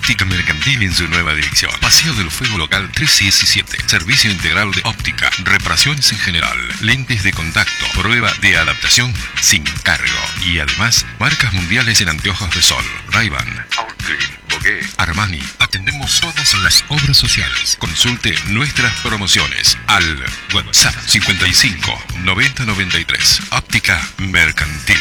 Óptica Mercantil en su nueva dirección. Paseo del Fuego Local 317. Servicio integral de óptica, reparaciones en general, lentes de contacto, prueba de adaptación sin cargo. Y además, marcas mundiales en anteojos de sol. Ray-Ban, Outclean, Bogué, Armani. Atendemos todas las obras sociales. Consulte nuestras promociones al WhatsApp 55 90 93. Óptica Mercantil.